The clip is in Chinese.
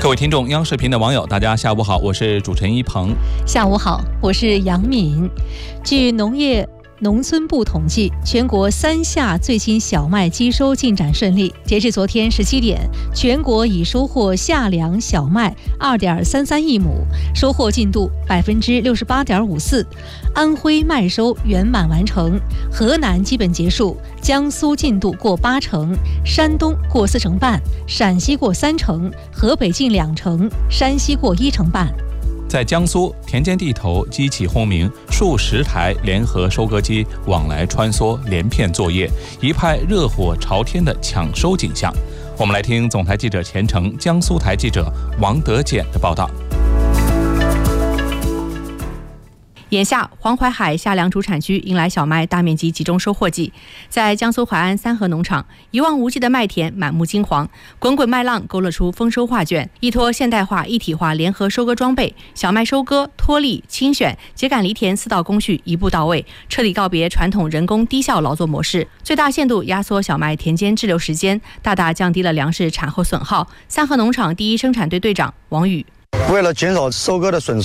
各位听众，央视频的网友，大家下午好，我是主持人一鹏。 下午好，我是杨敏。据农业农村部统计，全国3夏最新小麦机收进展顺利。截至昨天17点，全国已收获夏粮小麦2.33亿亩，收获进度68.54%。安徽麦收圆满完成，河南基本结束，江苏进度过8成，山东过4成半，陕西过3成，河北近2成，山西过1成半。 在江苏，田间地头机器轰鸣，数十台联合收割机往来穿梭，连片作业，一派热火朝天的抢收景象。我们来听总台记者钱程、江苏台记者王德简的报道。 眼下，黄淮海夏粮主产区迎来小麦大面积集中收获季。在江苏淮安三河农场，一望无际的麦田满目金黄，滚滚麦浪勾勒出丰收画卷。依托现代化一体化联合收割装备，小麦收割、脱粒、清选、秸秆犁田4道工序一步到位，彻底告别传统人工低效劳作模式，最大限度压缩小麦田间滞留时间，大大降低了粮食产后损耗。三河农场第一生产队队长王宇： 为了减少收割的损失，